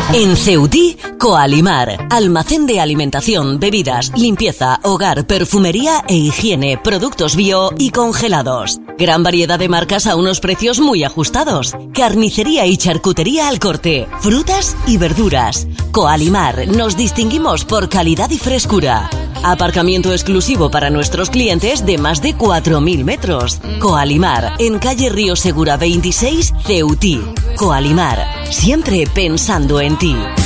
En Ceutí, Coalimar, almacén de alimentación, bebidas, limpieza, hogar, perfumería e higiene, productos bio y congelados. Gran variedad de marcas a unos precios muy ajustados. Carnicería y charcutería al corte, frutas y verduras. Coalimar, nos distinguimos por calidad y frescura. Aparcamiento exclusivo para nuestros clientes de más de 4.000 metros. Coalimar, en calle Río Segura 26, Ceutí. Coalimar, siempre pensando en ti.